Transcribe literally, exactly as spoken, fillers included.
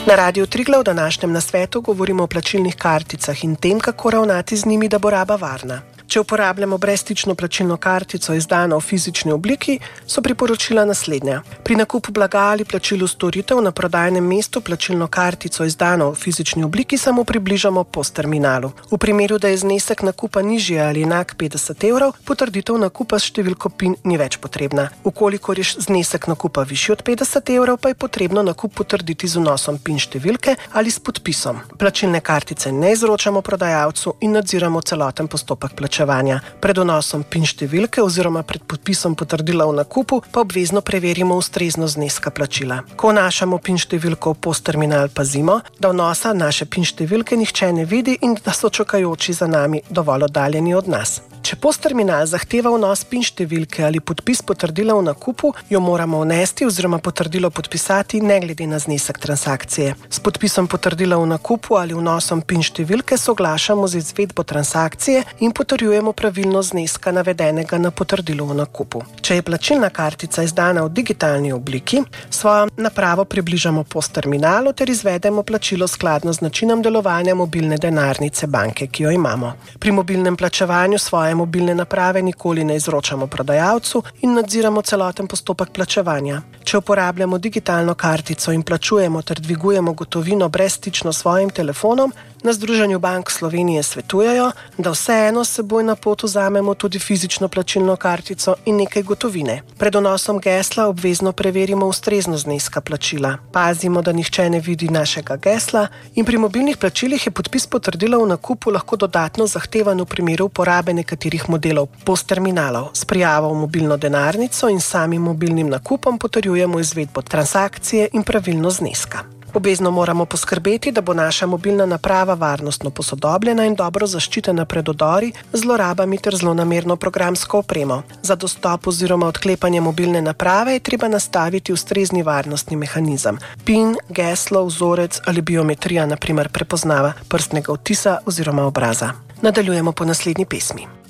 Na Radiu Triglav v današnjem nasvetu govorimo o plačilnih karticah in tem, kako ravnati z njimi, da bo raba varna. Če uporabljamo brezstično plačilno kartico izdano v fizični obliki, so priporočila naslednja. Pri nakupu blaga ali plačilu storitev na prodajnem mestu plačilno kartico izdano v fizični obliki samo približamo post terminalu. V primeru, da je znesek nakupa nižji ali enak petdeset evrov, potrditev nakupa s številko PIN ni več potrebna. Ukolikor je znesek nakupa višji od petdeset evrov, pa je potrebno nakup potrditi z vnosom PIN številke ali s podpisom. Plačilne kartice ne izročamo prodajalcu in nadziramo celoten postopek plačevanja. Pred vnosom PIN številke oziroma pred podpisom potrdila o nakupu pa obvezno preverimo ustrezno zneska plačila. Ko vnašamo PIN številko v post terminal, pazimo, da vnosa naše PIN številke nihče ne vidi in da so čakajoči za nami dovolj oddaljeni od nas. Če post terminal zahteva vnos PIN številke ali podpis potrdila o nakupu, jo moramo vnesti oziroma potrdilo podpisati ne glede na znesek transakcije. S podpisom potrdila o nakupu ali vnosom PIN številke soglašamo z izvedbo transakcije in potrjujemo pravilno zneska navedenega na potrdilu o nakupu. Če je plačilna kartica izdana v digitalni obliki, svojo napravo približamo post terminalu ter izvedemo plačilo skladno z načinom delovanja mobilne denarnice banke, ki jo imamo. Pri mobilnem plačevanju svoje mobilne naprave nikoli ne izročamo prodajalcu in nadziramo celoten postopek plačevanja. Če uporabljamo digitalno kartico in plačujemo ter dvigujemo gotovino brezstično s svojim telefonom, na Združenju bank Slovenije svetujejo, da vseeno s seboj na pot vzamemo tudi fizično plačilno kartico in nekaj gotovine. Pred vnosom gesla obvezno preverimo ustrezno zneska plačila. Pazimo, da nihče ne vidi našega gesla in pri mobilnih plačilih je podpis potrdila o nakupu lahko dodatno zahtevan v primeru uporabe nekaterih modelov post terminalov. S prijavo v mobilno denarnico in samim mobilnim nakupom potrjujemo izvedbo transakcije in pravilno zneska. Obvezno moramo poskrbeti, da bo naša mobilna naprava varnostno posodobljena in dobro zaščitena pred vdori, zlorabami ter zlonamerno programsko opremo. Za dostop oziroma odklepanje mobilne naprave je treba nastaviti ustrezni varnostni mehanizem. PIN, geslo, vzorec ali biometrija, na primer prepoznava prstnega odtisa oziroma obraza. Nadaljujemo po naslednji pesmi.